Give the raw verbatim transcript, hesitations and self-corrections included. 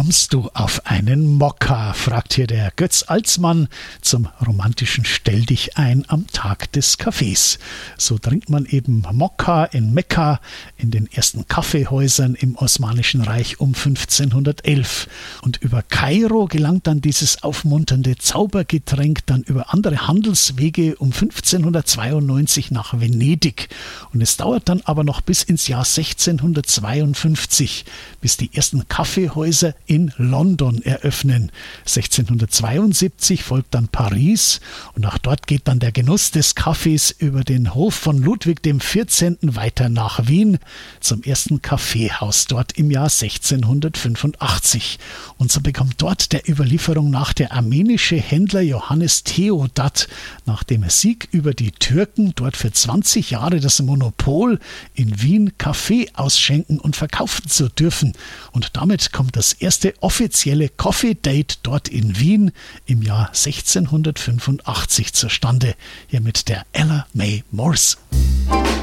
kommst du auf einen Mokka, fragt hier der Götz Alsmann zum romantischen Stelldichein am Tag des Kaffees. So trinkt man eben Mokka in Mekka, in den ersten Kaffeehäusern im Osmanischen Reich um fünfzehnhundertelf. Und über Kairo gelangt dann dieses aufmunternde Zaubergetränk dann über andere Handelswege um fünfzehnhundertzweiundneunzig nach Venedig. Und es dauert dann aber noch bis ins Jahr sechzehnhundertzweiundfünfzig, bis die ersten Kaffeehäuser in London eröffnen. sechzehnhundertzweiundsiebzig folgt dann Paris und auch dort geht dann der Genuss des Kaffees über den Hof von Ludwig dem vierzehnten weiter nach Wien zum ersten Kaffeehaus dort im Jahr sechzehnhundertfünfundachtzig. Und so bekommt dort der Überlieferung nach der armenische Händler Johannes Theodat nach dem Sieg über die Türken dort für zwanzig Jahre das Monopol, in Wien Kaffee ausschenken und verkaufen zu dürfen. Und damit kommt das erste offizielle Coffee Date dort in Wien im Jahr sechzehnhundertfünfundachtzig zustande. Hier mit der Ella Mae Morse.